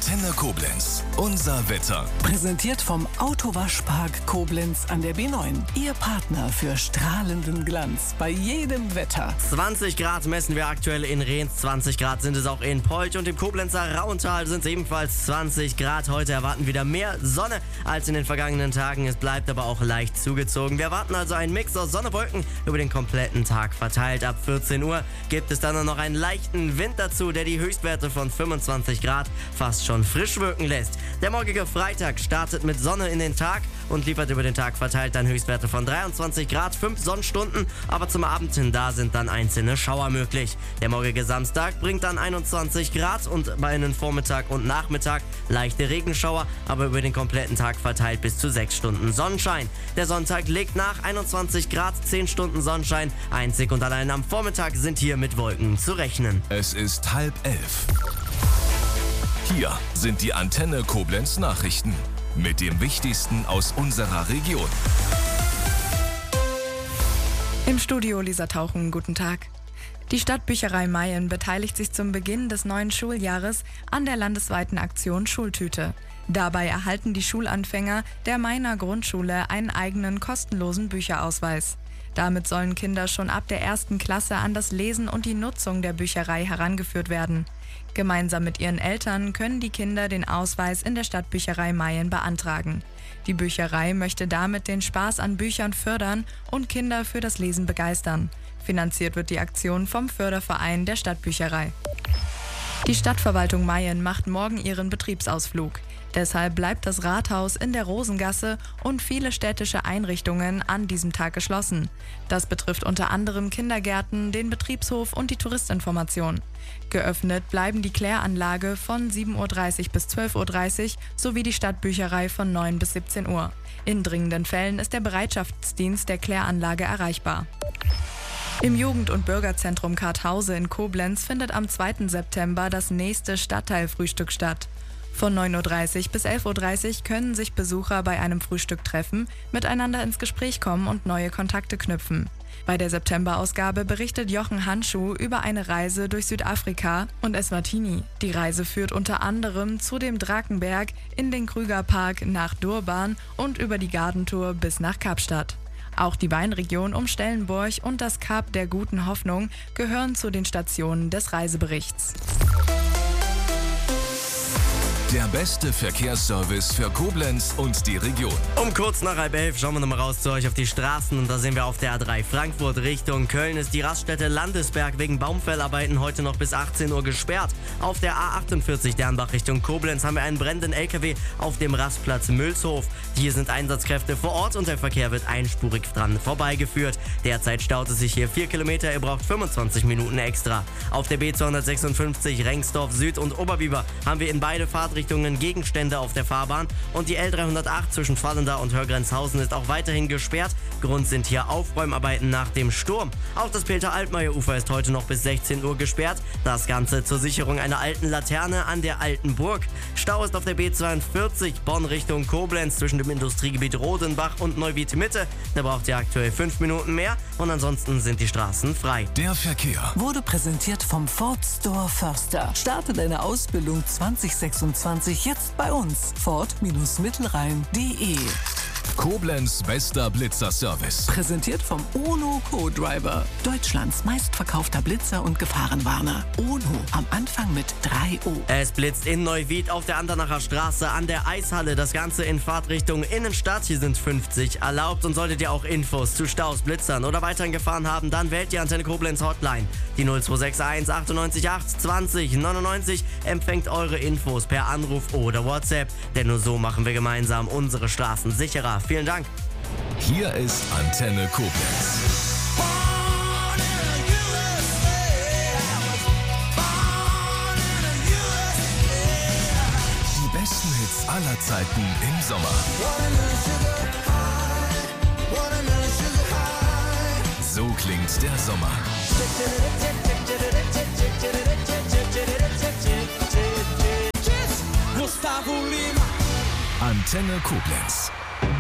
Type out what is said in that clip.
Antenne Koblenz. Unser Wetter. Präsentiert vom Autowaschpark Koblenz an der B9. Ihr Partner für strahlenden Glanz bei jedem Wetter. 20 Grad messen wir aktuell in Rehns, 20 Grad sind es auch in Polch und im Koblenzer Rauental sind es ebenfalls 20 Grad. Heute erwarten wieder mehr Sonne als in den vergangenen Tagen. Es bleibt aber auch leicht zugezogen. Wir erwarten also einen Mix aus Sonne, Wolken über den kompletten Tag verteilt. Ab 14 Uhr gibt es dann nur noch einen leichten Wind dazu, der die Höchstwerte von 25 Grad fast schon frisch wirken lässt. Der morgige Freitag startet mit Sonne in den Tag und liefert über den Tag verteilt dann Höchstwerte von 23 Grad, 5 Sonnenstunden, aber zum Abend hin da sind dann einzelne Schauer möglich. Der morgige Samstag bringt dann 21 Grad und bei einem Vormittag und Nachmittag leichte Regenschauer, aber über den kompletten Tag verteilt bis zu 6 Stunden Sonnenschein. Der Sonntag legt nach 21 Grad, 10 Stunden Sonnenschein. Einzig und allein am Vormittag sind hier mit Wolken zu rechnen. Es ist 10:30. Hier sind die Antenne Koblenz Nachrichten mit dem Wichtigsten aus unserer Region. Im Studio Lisa Tauchen, guten Tag. Die Stadtbücherei Mayen beteiligt sich zum Beginn des neuen Schuljahres an der landesweiten Aktion Schultüte. Dabei erhalten die Schulanfänger der Mayener Grundschule einen eigenen kostenlosen Bücherausweis. Damit sollen Kinder schon ab der 1. Klasse an das Lesen und die Nutzung der Bücherei herangeführt werden. Gemeinsam mit ihren Eltern können die Kinder den Ausweis in der Stadtbücherei Mayen beantragen. Die Bücherei möchte damit den Spaß an Büchern fördern und Kinder für das Lesen begeistern. Finanziert wird die Aktion vom Förderverein der Stadtbücherei. Die Stadtverwaltung Mayen macht morgen ihren Betriebsausflug. Deshalb bleibt das Rathaus in der Rosengasse und viele städtische Einrichtungen an diesem Tag geschlossen. Das betrifft unter anderem Kindergärten, den Betriebshof und die Touristinformation. Geöffnet bleiben die Kläranlage von 7:30 Uhr bis 12:30 Uhr sowie die Stadtbücherei von 9 bis 17 Uhr. In dringenden Fällen ist der Bereitschaftsdienst der Kläranlage erreichbar. Im Jugend- und Bürgerzentrum Karthause in Koblenz findet am 2. September das nächste Stadtteilfrühstück statt. Von 9:30 Uhr bis 11:30 Uhr können sich Besucher bei einem Frühstück treffen, miteinander ins Gespräch kommen und neue Kontakte knüpfen. Bei der September-Ausgabe berichtet Jochen Handschuh über eine Reise durch Südafrika und Eswatini. Die Reise führt unter anderem zu dem Drakenberg, in den Krügerpark nach Durban und über die Gartentour bis nach Kapstadt. Auch die Weinregion um Stellenborg und das Kap der Guten Hoffnung gehören zu den Stationen des Reiseberichts. Der beste Verkehrsservice für Koblenz und die Region. Um kurz nach 10:30 schauen wir nochmal raus zu euch auf die Straßen und da sehen wir auf der A3 Frankfurt Richtung Köln ist die Raststätte Landesberg wegen Baumfellarbeiten heute noch bis 18 Uhr gesperrt. Auf der A48 Dernbach Richtung Koblenz haben wir einen brennenden LKW auf dem Rastplatz Mülshof. Hier sind Einsatzkräfte vor Ort und der Verkehr wird einspurig dran vorbeigeführt. Derzeit staut es sich hier 4 Kilometer, ihr braucht 25 Minuten extra. Auf der B256 Rengsdorf Süd und Oberbiber haben wir in beide Fahrtrichtungen Gegenstände auf der Fahrbahn und die L308 zwischen Fallenda und Hörgrenzhausen ist auch weiterhin gesperrt. Grund sind hier Aufräumarbeiten nach dem Sturm. Auch das Peter-Altmaier-Ufer ist heute noch bis 16 Uhr gesperrt. Das Ganze zur Sicherung einer alten Laterne an der Alten Burg. Stau ist auf der B42 Bonn Richtung Koblenz zwischen dem Industriegebiet Rodenbach und Neuwied Mitte. Da braucht ihr aktuell 5 Minuten mehr und ansonsten sind die Straßen frei. Der Verkehr Wurde präsentiert vom Ford Store Förster. Starte deine Ausbildung 2026 jetzt bei uns. Ford-Mittelrhein.de. Koblenz bester Blitzerservice. Präsentiert vom Ono Co-Driver. Deutschlands meistverkaufter Blitzer und Gefahrenwarner. Ono am Anfang mit 3 O. Es blitzt in Neuwied auf der Andernacher Straße an der Eishalle. Das Ganze in Fahrtrichtung Innenstadt. Hier sind 50 erlaubt. Und solltet ihr auch Infos zu Staus, Blitzern oder weiteren Gefahren haben, dann wählt die Antenne Koblenz Hotline. Die 0261 98 8 20 99 empfängt eure Infos per Anruf oder WhatsApp. Denn nur so machen wir gemeinsam unsere Straßen sicherer. Vielen Dank. Hier ist Antenne Koblenz. Die besten Hits aller Zeiten im Sommer. So klingt der Sommer. Antenne Koblenz.